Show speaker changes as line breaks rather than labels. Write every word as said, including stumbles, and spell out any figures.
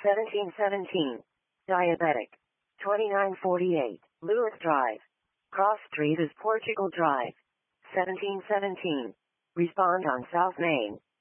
seventeen seventeen. Diabetic. twenty-nine forty-eight. Lewis Drive. Cross Street is Portugal Drive. seventeen seventeen. Respond on South Main.